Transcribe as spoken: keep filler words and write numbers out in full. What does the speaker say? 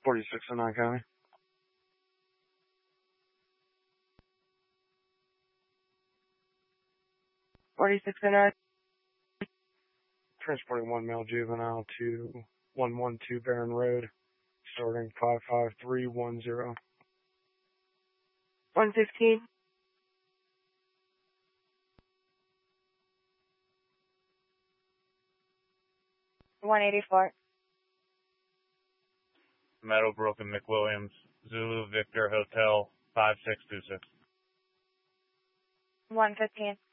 forty-six in nine County. forty-six and nine. Transporting one male juvenile to one one two Barron Road, starting five five three one zero. one fifteen. one eighty-four. Meadowbrook and McWilliams, Zulu Victor Hotel, five six two six. one fifteen.